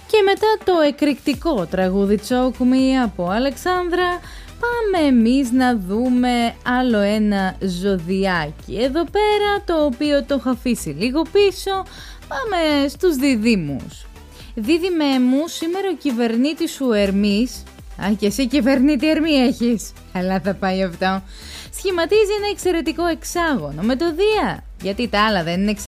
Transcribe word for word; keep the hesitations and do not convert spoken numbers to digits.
Και μετά το εκρηκτικό τραγούδι Choke Me από Αλεξάνδρα, πάμε εμείς να δούμε άλλο ένα ζωδιάκι εδώ πέρα, το οποίο το έχω αφήσει λίγο πίσω. Πάμε στους διδύμους. Δίδυμε μου, σήμερα ο κυβερνήτης σου Ερμής, α, και εσύ κυβερνήτη Ερμή έχεις, καλά θα πάει αυτό, σχηματίζει ένα εξαιρετικό εξάγωνο με το Δία, γιατί τα άλλα δεν είναι εξαιρετικά.